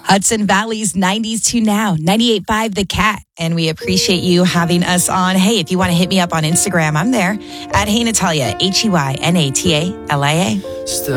Hudson Valley's 90s to now, 98.5 The Cat. And we appreciate you having us on. Hey, if you want to hit me up on Instagram, I'm there at Hey Natalia, HeyNatalia.